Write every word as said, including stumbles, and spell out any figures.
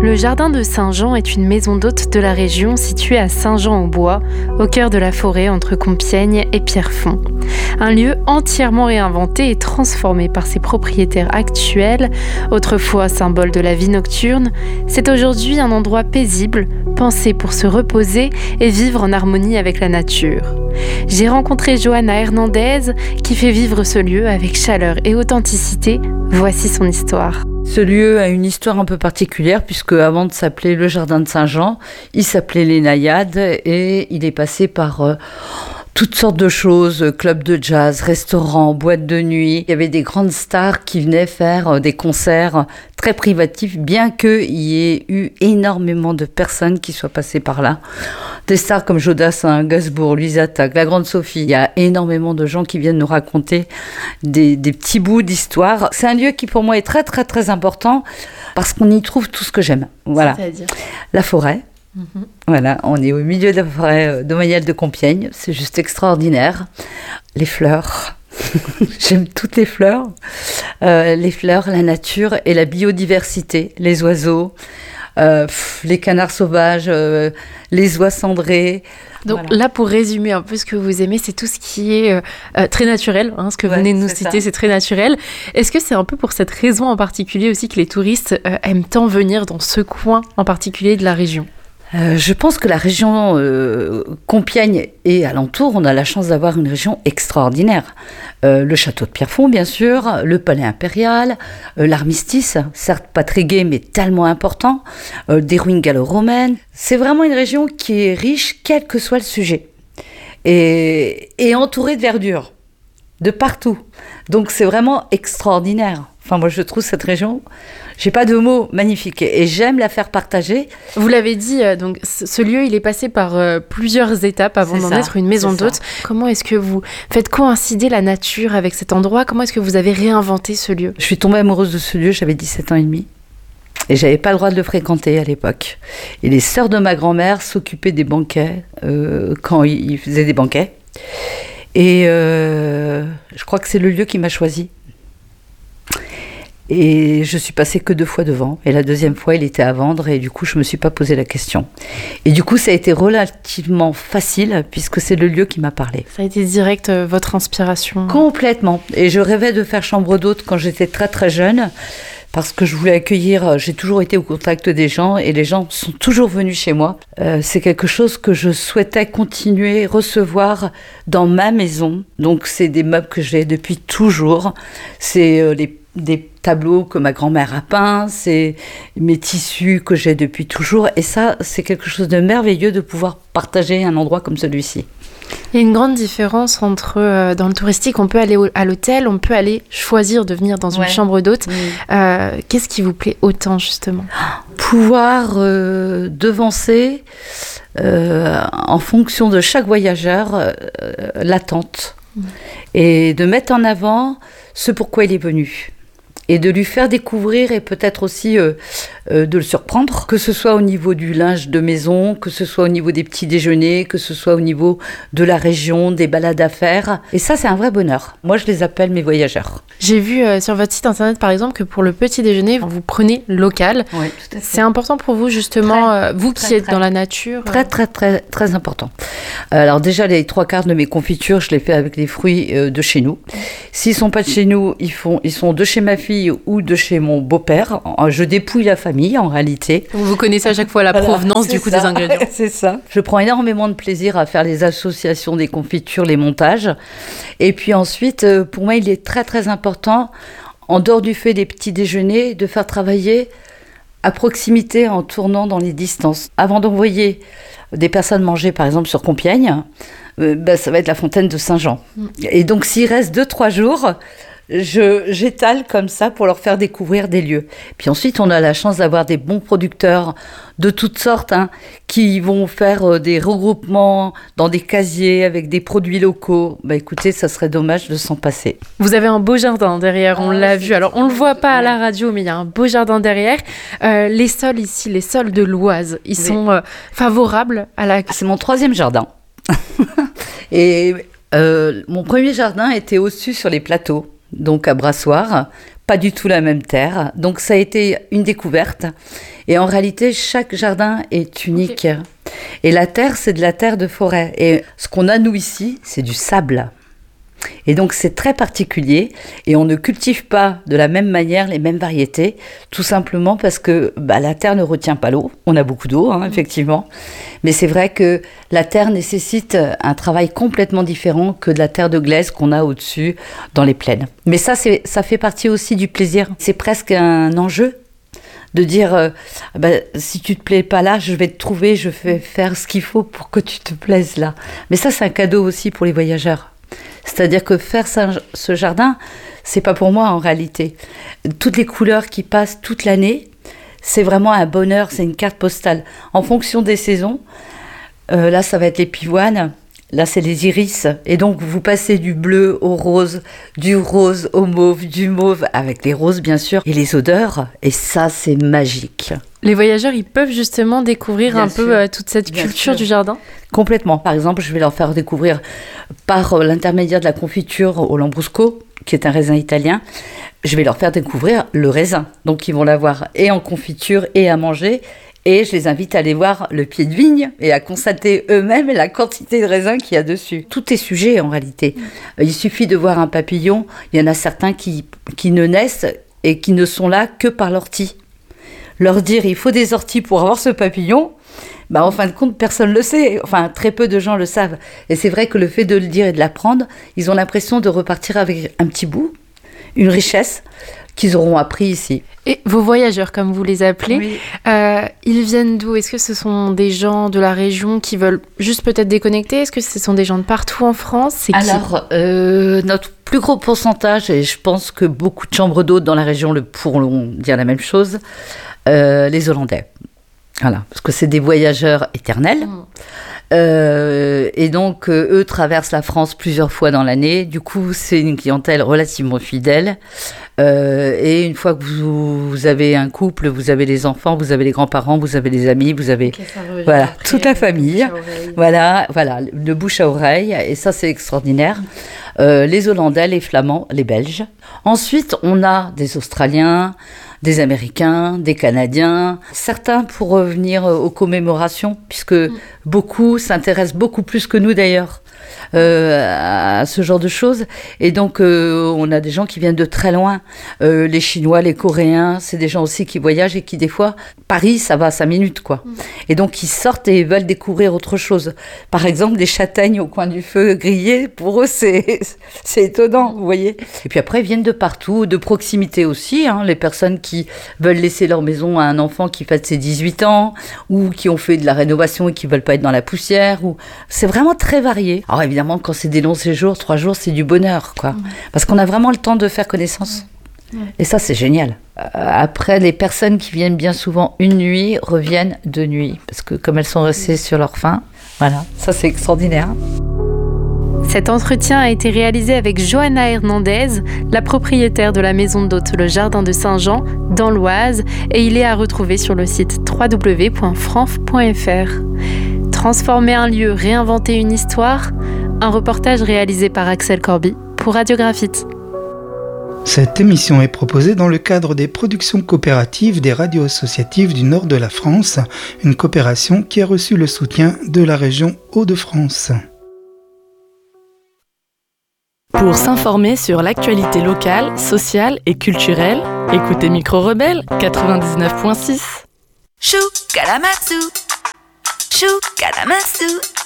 Le jardin de Saint-Jean est une maison d'hôte de la région située à Saint-Jean-au-Bois, au cœur de la forêt entre Compiègne et Pierrefonds. Un lieu entièrement réinventé et transformé par ses propriétaires actuels, autrefois symbole de la vie nocturne, c'est aujourd'hui un endroit paisible, pensé pour se reposer et vivre en harmonie avec la nature. J'ai rencontré Johanna Hernandez qui fait vivre ce lieu avec chaleur et authenticité. Voici son histoire. Ce lieu a une histoire un peu particulière puisque avant de s'appeler le Jardin de Saint-Jean, il s'appelait les Naïades et il est passé par euh, toutes sortes de choses, clubs de jazz, restaurants, boîtes de nuit. Il y avait des grandes stars qui venaient faire euh, des concerts très privatifs, bien qu'il y ait eu énormément de personnes qui soient passées par là. Des stars comme Jodassin, Gainsbourg, Louise Attaque, la Grande Sophie. Il y a énormément de gens qui viennent nous raconter des, des petits bouts d'histoire. C'est un lieu qui pour moi est très très très important parce qu'on y trouve tout ce que j'aime. Voilà. C'est-à-dire la forêt. Mm-hmm. Voilà, on est au milieu de la forêt domaniale de Compiègne. C'est juste extraordinaire. Les fleurs. J'aime toutes les fleurs. Euh, les fleurs, la nature et la biodiversité. Les oiseaux. Euh, pff, les canards sauvages, euh, les oies cendrées. Donc voilà. Là, pour résumer un peu ce que vous aimez, c'est tout ce qui est euh, euh, très naturel. Hein, ce que ouais, vous venez de nous c'est citer, ça. c'est très naturel. Est-ce que c'est un peu pour cette raison en particulier aussi que les touristes euh, aiment tant venir dans ce coin en particulier de la région ? Euh, je pense que la région euh, Compiègne et alentour, on a la chance d'avoir une région extraordinaire. Euh, le château de Pierrefonds, bien sûr, le palais impérial, euh, l'armistice, certes pas très gai, mais tellement important, euh, des ruines gallo-romaines. C'est vraiment une région qui est riche, quel que soit le sujet, et, et entourée de verdure, de partout. Donc c'est vraiment extraordinaire. Enfin, moi, je trouve cette région, j'ai pas de mots, magnifique. Et j'aime la faire partager. Vous l'avez dit, euh, donc ce lieu, il est passé par euh, plusieurs étapes avant C'est d'en ça, être une maison c'est d'hôte. ça. Comment est-ce que vous faites coïncider la nature avec cet endroit ? Comment est-ce que vous avez réinventé ce lieu ? Je suis tombée amoureuse de ce lieu, j'avais dix-sept ans et demi. Et j'avais pas le droit de le fréquenter à l'époque. Et les sœurs de ma grand-mère s'occupaient des banquets euh, quand ils faisaient des banquets. Et euh, je crois que c'est le lieu qui m'a choisie. Et je suis passée que deux fois devant. Et la deuxième fois, il était à vendre. Et du coup, je ne me suis pas posé la question. Et du coup, ça a été relativement facile, puisque c'est le lieu qui m'a parlé. Ça a été direct, euh, votre inspiration ? Complètement. Et je rêvais de faire chambre d'hôte quand j'étais très très jeune. Parce que je voulais accueillir, j'ai toujours été au contact des gens et les gens sont toujours venus chez moi. Euh, c'est quelque chose que je souhaitais continuer, recevoir dans ma maison. Donc c'est des meubles que j'ai depuis toujours. C'est euh, les, des tableaux que ma grand-mère a peints, c'est mes tissus que j'ai depuis toujours. Et ça, c'est quelque chose de merveilleux de pouvoir partager un endroit comme celui-ci. Il y a une grande différence entre, euh, dans le touristique, on peut aller au, à l'hôtel, on peut aller choisir de venir dans une Ouais. chambre d'hôte. Oui. Euh, qu'est-ce qui vous plaît autant, justement ? Pouvoir euh, devancer, euh, en fonction de chaque voyageur, euh, l'attente. Mmh. Et de mettre en avant ce pourquoi il est venu. Et de lui faire découvrir et peut-être aussi euh, euh, de le surprendre, que ce soit au niveau du linge de maison, que ce soit au niveau des petits déjeuners, que ce soit au niveau de la région, des balades à faire. Et ça, c'est un vrai bonheur. Moi, je les appelle mes voyageurs. J'ai vu euh, sur votre site internet, par exemple, que pour le petit déjeuner, vous prenez local. Oui, tout à fait. C'est important pour vous, justement, Très, euh, vous qui très, êtes très. dans la nature. Très, très, très, très important. Alors déjà, les trois quarts de mes confitures, je les fais avec des fruits euh, de chez nous. S'ils sont pas de chez nous, ils, font, ils sont de chez ma fille ou de chez mon beau-père. Je dépouille la famille, en réalité. Vous connaissez à chaque fois la Voilà, provenance du coup ça. des ingrédients. C'est ça. Je prends énormément de plaisir à faire les associations des confitures, les montages. Et puis ensuite, pour moi, il est très, très important, en dehors du fait des petits déjeuners, de faire travailler à proximité en tournant dans les distances. Avant d'envoyer des personnes manger, par exemple, sur Compiègne, euh, ben, ça va être la fontaine de Saint-Jean. Mm. Et donc, s'il reste deux, trois jours, je, j'étale comme ça pour leur faire découvrir des lieux. Puis ensuite, on a la chance d'avoir des bons producteurs de toutes sortes, hein, qui vont faire euh, des regroupements dans des casiers avec des produits locaux. Bah écoutez, ça serait dommage de s'en passer. Vous avez un beau jardin derrière, on ah, l'a vu. Alors, on ne le voit pas à la ouais. radio, mais il y a un beau jardin derrière. Euh, les sols ici, les sols de l'Oise, ils oui. sont euh, favorables à la... C'est mon troisième jardin. Et euh, mon premier jardin était au-dessus sur les plateaux, donc à Brassoir, pas du tout la même terre. Donc ça a été une découverte. Et en réalité, chaque jardin est unique. Okay. Et la terre, c'est de la terre de forêt. Et ce qu'on a, nous, ici, c'est du sable. Et donc, c'est très particulier. Et on ne cultive pas de la même manière les mêmes variétés, tout simplement parce que bah, la terre ne retient pas l'eau. On a beaucoup d'eau, hein, effectivement. Mais c'est vrai que la terre nécessite un travail complètement différent que de la terre de glaise qu'on a au-dessus dans les plaines. Mais ça, c'est, ça fait partie aussi du plaisir. C'est presque un enjeu de dire, euh, bah, si tu te plais pas là, je vais te trouver, je vais faire ce qu'il faut pour que tu te plaises là. Mais ça, c'est un cadeau aussi pour les voyageurs. C'est-à-dire que faire ça, ce jardin, c'est pas pour moi en réalité. Toutes les couleurs qui passent toute l'année, c'est vraiment un bonheur, c'est une carte postale. En fonction des saisons, euh, là, ça va être les pivoines. Là, c'est les iris. Et donc, vous passez du bleu au rose, du rose au mauve, du mauve, avec les roses, bien sûr, et les odeurs. Et ça, c'est magique. Les voyageurs, ils peuvent justement découvrir bien un sûr. peu euh, toute cette bien culture sûr. du jardin ? Complètement. Par exemple, je vais leur faire découvrir, par euh, l'intermédiaire de la confiture au Lambrusco, qui est un raisin italien, je vais leur faire découvrir le raisin. Donc, ils vont l'avoir et en confiture et à manger. Et je les invite à aller voir le pied de vigne et à constater eux-mêmes la quantité de raisin qu'il y a dessus. Tout est sujet en réalité. Il suffit de voir un papillon. Il y en a certains qui, qui ne naissent et qui ne sont là que par l'ortie. Leur dire il faut des orties pour avoir ce papillon, bah en fin de compte, personne ne le sait. Enfin, très peu de gens le savent. Et c'est vrai que le fait de le dire et de l'apprendre, ils ont l'impression de repartir avec un petit bout, une richesse qu'ils auront appris ici. Et vos voyageurs, comme vous les appelez, oui. euh, ils viennent d'où ? Est-ce que ce sont des gens de la région qui veulent juste peut-être déconnecter ? Est-ce que ce sont des gens de partout en France ? C'est Alors, euh, notre plus gros pourcentage, et je pense que beaucoup de chambres d'hôtes dans la région le pourront dire la même chose, euh, les Hollandais. Voilà, parce que c'est des voyageurs éternels. Mmh. Euh, et donc, euh, eux traversent la France plusieurs fois dans l'année. Du coup, c'est une clientèle relativement fidèle. Euh, et une fois que vous, vous avez un couple, vous avez les enfants, vous avez les grands-parents, vous avez les amis, vous avez okay, voilà, après, toute la famille. Voilà, voilà, de bouche à oreille. Et ça, c'est extraordinaire. Euh, les Hollandais, les Flamands, les Belges. Ensuite, on a des Australiens, des Américains, des Canadiens, certains pour revenir aux commémorations, puisque mmh. beaucoup s'intéressent beaucoup plus que nous d'ailleurs euh, à ce genre de choses. Et donc, euh, on a des gens qui viennent de très loin. Euh, les Chinois, les Coréens, c'est des gens aussi qui voyagent et qui, des fois, Paris, ça va à cinq minutes, quoi. Mmh. Et donc, ils sortent et veulent découvrir autre chose. Par exemple, des châtaignes au coin du feu grillées, pour eux, c'est, c'est étonnant, vous voyez. Et puis après, ils viennent de partout, de proximité aussi, hein, les personnes qui qui veulent laisser leur maison à un enfant qui fête ses dix-huit ans, ou qui ont fait de la rénovation et qui veulent pas être dans la poussière. Ou... C'est vraiment très varié. Alors évidemment, quand c'est des longs séjours, trois jours, c'est du bonheur, quoi. Mmh. Parce qu'on a vraiment le temps de faire connaissance. Mmh. Et ça, c'est génial. Après, les personnes qui viennent bien souvent une nuit reviennent deux nuits. Parce que comme elles sont restées mmh. sur leur faim, voilà, ça c'est extraordinaire. Cet entretien a été réalisé avec Johanna Hernandez, la propriétaire de la maison d'hôtes Le Jardin de Saint-Jean, dans l'Oise, et il est à retrouver sur le site w w w point franf point f r. Transformer un lieu, réinventer une histoire, un reportage réalisé par Axel Corby pour Radio Graphite. Cette émission est proposée dans le cadre des productions coopératives des radios associatives du nord de la France, une coopération qui a reçu le soutien de la région Hauts-de-France. Pour s'informer sur l'actualité locale, sociale et culturelle, écoutez Micro Rebelle quatre-vingt-dix-neuf point six. Chou Kalamazoo, Chou Kalamazoo.